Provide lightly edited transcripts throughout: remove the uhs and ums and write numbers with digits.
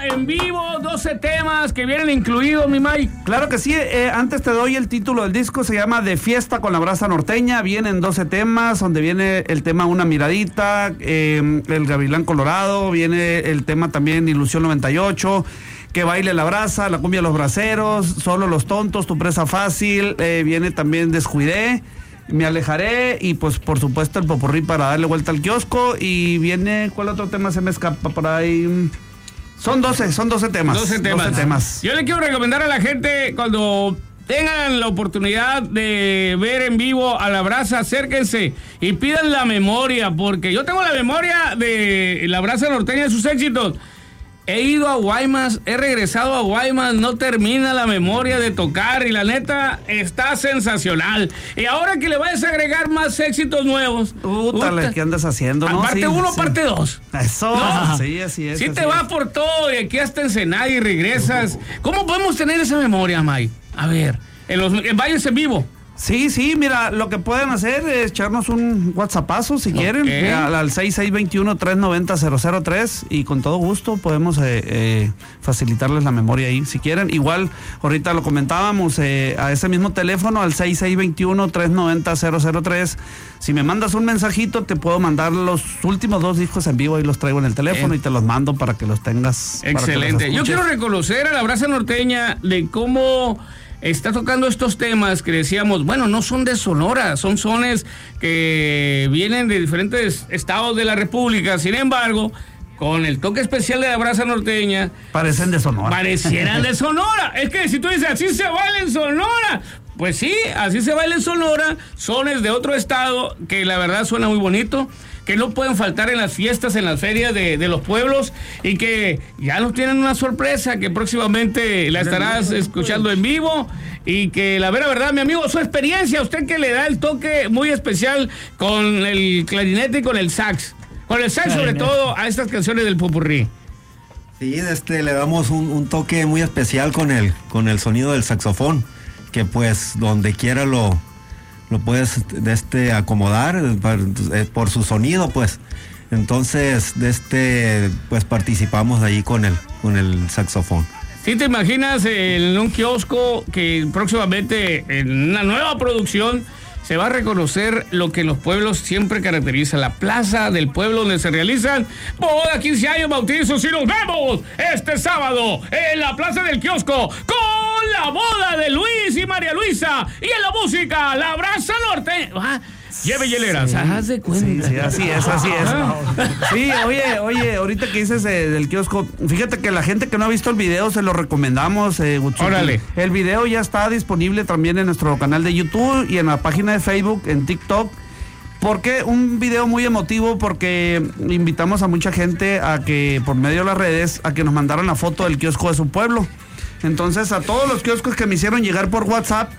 en vivo, 12 temas que vienen incluidos, mi Mike. Claro que sí, antes te doy el título del disco, se llama De Fiesta con la Brasa Norteña, vienen 12 temas, donde viene el tema Una Miradita, el Gavilán Colorado, viene el tema también Ilusión 98, Que Baile la Brasa, La Cumbia de los Braceros, Solo los Tontos, Tu Presa Fácil, viene también Descuidé, Me Alejaré y pues por supuesto el popurrí para darle vuelta al kiosco y viene, ¿cuál otro tema se me escapa por ahí? Son 12 temas. 12 temas. Yo le quiero recomendar a la gente cuando tengan la oportunidad de ver en vivo a La Brasa, acérquense y pidan la memoria, porque yo tengo la memoria de La Brasa Norteña de sus éxitos. He ido a Guaymas, he regresado a Guaymas, no termina la memoria de tocar y la neta está sensacional. Y ahora que le vayas a agregar más éxitos nuevos. ¿Qué andas haciendo? ¿No? Parte 1, parte 2. Eso, no, sí, así es. Sí así te va por todo y aquí hasta Ensenada y regresas. ¿Cómo podemos tener esa memoria, Mike? A ver, en bailes en vivo. Sí, mira, lo que pueden hacer es echarnos un WhatsAppazo si quieren, al 6621-390-003 y con todo gusto podemos facilitarles la memoria ahí si quieren. Igual, ahorita lo comentábamos, a ese mismo teléfono, al 6621-390-003, si me mandas un mensajito te puedo mandar los últimos 2 discos en vivo y los traigo en el teléfono y te los mando para que los tengas. Excelente. Yo quiero reconocer a La Brasa Norteña de cómo está tocando estos temas que decíamos, bueno, no son de Sonora, son sones que vienen de diferentes estados de la República. Sin embargo, con el toque especial de La Brasa Norteña, parecen de Sonora. Parecieran de Sonora. Es que si tú dices, así se baila en Sonora, pues sí, así se baila en Sonora, sones de otro estado que la verdad suena muy bonito, que no pueden faltar en las fiestas, en las ferias de los pueblos y que ya nos tienen una sorpresa que próximamente la estarás escuchando en vivo y que la verdad, mi amigo, su experiencia, usted que le da el toque muy especial con el clarinete y con el sax sobre todo a estas canciones del popurrí. Sí, le damos un toque muy especial con el sonido del saxofón, que pues donde quiera lo puedes acomodar por su sonido, pues. Entonces, pues participamos ahí con el saxofón. ¿Sí te imaginas en un kiosco que próximamente en una nueva producción se va a reconocer lo que en los pueblos siempre caracteriza, la plaza del pueblo donde se realizan bodas, 15 años, bautizos, y nos vemos este sábado en la plaza del kiosco con la boda de Luis y María Luisa y en la música La Brasa Norteña. Lleve hieleras, haz de cuenta. Sí, así es. Sí, oye, ahorita que dices del kiosco, fíjate que la gente que no ha visto el video se lo recomendamos. Órale. El video ya está disponible también en nuestro canal de YouTube y en la página de Facebook, en TikTok. Porque un video muy emotivo, porque invitamos a mucha gente a que por medio de las redes a que nos mandaran la foto del kiosco de su pueblo. Entonces a todos los kioscos que me hicieron llegar por WhatsApp,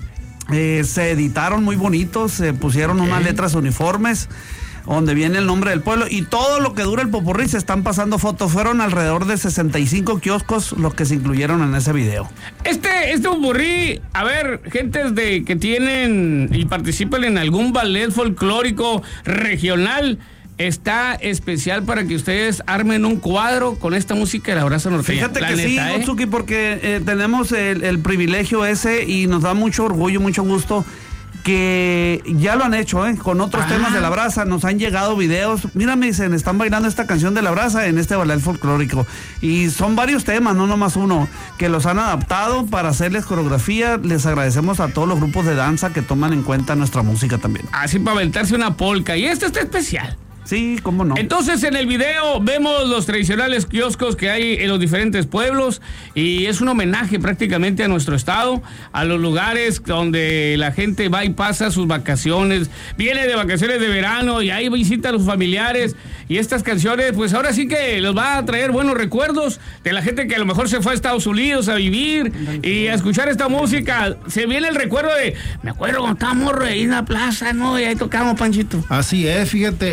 se editaron muy bonitos, se pusieron unas letras uniformes donde viene el nombre del pueblo y todo lo que dura el popurrí se están pasando fotos. Fueron alrededor de 65 kioscos los que se incluyeron en ese video. Este popurrí, a ver, gentes que tienen y participan en algún ballet folclórico regional, está especial para que ustedes armen un cuadro con esta música de La Brasa Norteña. Fíjate que sí, Otsuki, porque tenemos el privilegio ese y nos da mucho orgullo, mucho gusto que ya lo han hecho, con otros temas de La Brasa. Nos han llegado videos, mira, me dicen, están bailando esta canción de La Brasa en este ballet folclórico, y son varios temas, no nomás uno, que los han adaptado para hacerles coreografía. Les agradecemos a todos los grupos de danza que toman en cuenta nuestra música también. Así para aventarse una polca, y este está especial. Sí, cómo no. Entonces en el video vemos los tradicionales kioscos que hay en los diferentes pueblos y es un homenaje prácticamente a nuestro estado, a los lugares donde la gente va y pasa sus vacaciones, viene de vacaciones de verano y ahí visita a los familiares, y estas canciones pues ahora sí que los va a traer buenos recuerdos de la gente que a lo mejor se fue a Estados Unidos a vivir y a escuchar esta música. Se viene el recuerdo de, me acuerdo cuando estábamos ahí en la plaza, ¿no? Y ahí tocamos, Panchito. Así es, fíjate, ese también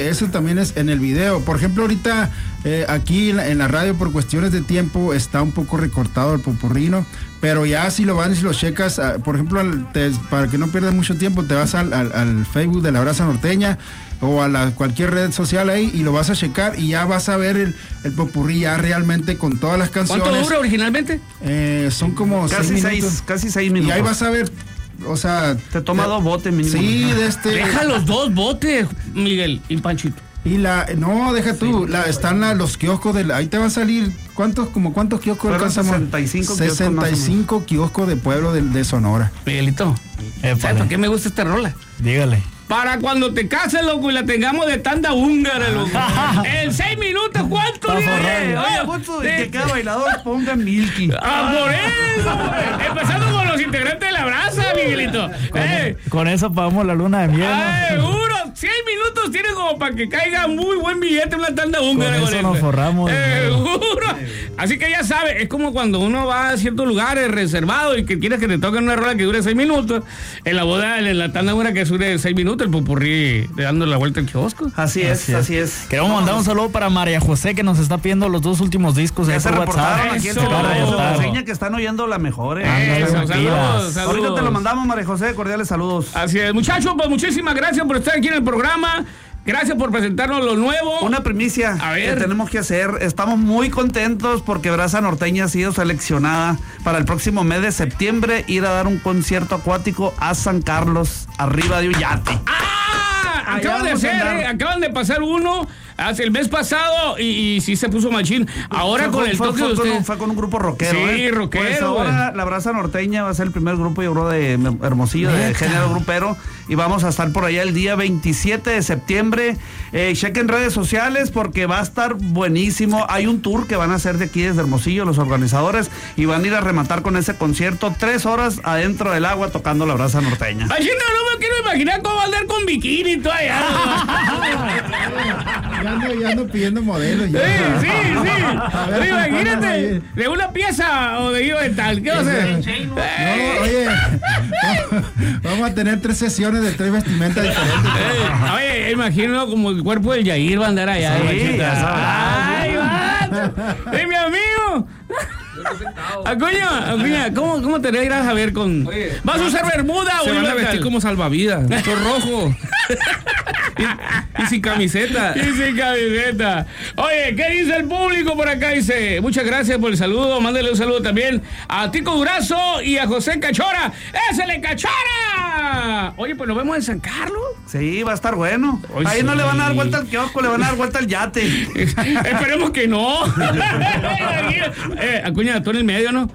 también es en el video. Por ejemplo, ahorita aquí en la radio por cuestiones de tiempo está un poco recortado el popurrino, pero ya si lo van y si lo checas, por ejemplo, para que no pierdas mucho tiempo, te vas al Facebook de La Brasa Norteña o a cualquier red social ahí y lo vas a checar y ya vas a ver el popurrí ya realmente con todas las canciones. ¿Cuánto dura originalmente? Son como casi 6 minutos. Casi 6 minutos. Y ahí vas a ver, o sea... Te toma 2 botes mínimo. Sí, Deja los 2 botes, Miguel y Panchito. Y no, deja tú, están los kioscos ahí te van a salir, ¿cuántos kioscos alcanzamos? 65 kioscos de pueblo de Sonora. Miguelito, ¿sabes por qué me gusta esta rola? Dígale. Para cuando te cases, loco, y la tengamos de tanda húngara, loco. En 6 minutos, ¿cuánto? Oye, Gonzo, que cada bailador ponga Milky. Por eso, empezando con los integrantes de La Brasa, Miguelito. Con eso pagamos la luna de miel. Seguro, 6 minutos tiene como para que caiga muy buen billete una tanda húngara. Con eso nos forramos. Seguro. Así que ya sabes, es como cuando uno va a ciertos lugares reservados y que quieres que te toquen una rola que dure 6 minutos. En la boda, en la tanda húngara que dure 6 minutos, el popurrí dando la vuelta al kiosco. Así es. Queremos mandar un saludo para María José, que nos está pidiendo los 2 últimos discos de WhatsApp. Aquí en Seña que están oyendo la mejor. Saludos. Ahorita te lo mandamos, María José, cordiales saludos. Así es, muchachos, pues muchísimas gracias por estar aquí en el programa. Gracias por presentarnos lo nuevo. Una primicia a ver. Que tenemos que hacer. Estamos muy contentos porque Brasa Norteña ha sido seleccionada para el próximo mes de septiembre ir a dar un concierto acuático a San Carlos, arriba de un yate. Acaban de pasar uno hace el mes pasado y sí se puso machín. Ahora con el toque de usted. Fue con un grupo rockero. Sí, rockero. Pues ahora la Brasa Norteña va a ser el primer grupo, yo creo, de Hermosillo, de género grupero. Y vamos a estar por allá el día 27 de septiembre. Chequen redes sociales porque va a estar buenísimo. Hay un tour que van a hacer de aquí desde Hermosillo los organizadores y van a ir a rematar con ese concierto 3 horas adentro del agua tocando la Brasa Norteña. Ay, no me quiero imaginar cómo va a andar con bikini y todo allá. Ya ando pidiendo modelos. Ya. Sí. Ver, imagínate, de una pieza o de hilo de tal. ¿Qué va a hacer? No, oye, vamos a tener 3 sesiones de 3 vestimentas diferentes. Oye, imagino como el cuerpo del Yair va a andar allá. Sí, ¡ay, va! ¡Mi amigo! Acuña, ¿cómo te irás a ver con...? Oye, ¿vas a usar bermuda o se van a vestir como salvavidas? Esto rojo. y sin camiseta. Oye, ¿qué dice el público por acá? Dice, muchas gracias por el saludo. Mándale un saludo también a Tico Durazo y a José Cachora. ¡Ese Cachora! Oye, pues nos vemos en San Carlos. Sí, va a estar bueno. Hoy ahí sí. no le van a dar vuelta al kiosco, le van a dar vuelta al yate. Esperemos que no. Acuña, tú en el medio, ¿no?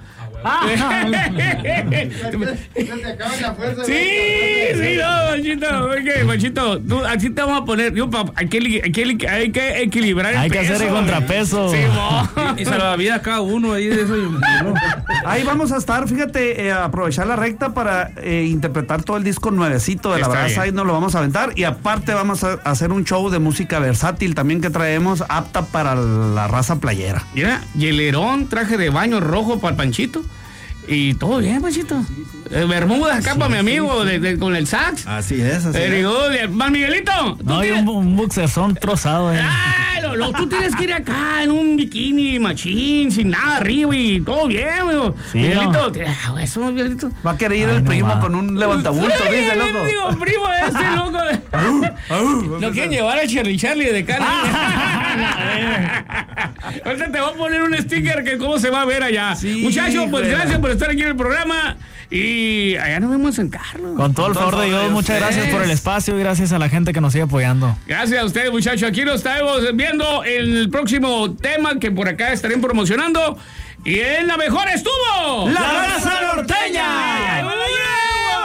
Sí, no, Panchito, tú, así te vamos a poner. Hay que equilibrar. Hay que hacer el contrapeso. Sí, y salvavidas cada uno ahí de eso. Ahí vamos a estar, fíjate, aprovechar la recta para interpretar todo el disco nuevecito de La Brasa. Ahí nos lo vamos a aventar. Y aparte vamos a hacer un show de música versátil también que traemos apta para la raza playera. Mira, hielerón, traje de baño rojo para el Panchito. Y todo bien, Panchito. Bermudas acá para mi amigo con el sax. Así es. Más Miguelito. No, hay un buxezón trozado. Tú tienes que ir acá en un bikini machín, sin nada arriba y todo bien, amigo. Sí, Miguelito, eso, Miguelito. Va a querer ir el primo con un levantabulto, dice, loco. Digo, primo loco. No quieren llevar a Charlie de carne. Ahorita te voy a poner un sticker que cómo se va a ver allá. Sí, muchachos, pues gracias por estar aquí en el programa. Y allá nos vemos en San Carlos. Con todo el favor de Dios, muchas gracias por el espacio y gracias a la gente que nos sigue apoyando. Gracias a ustedes, muchachos. Aquí nos estamos viendo en el próximo tema que por acá estaré promocionando. Y en la mejor estuvo La Brasa